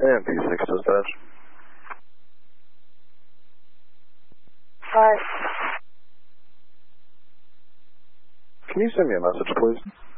And P6 dispatch. Hi. Can you send me a message, please?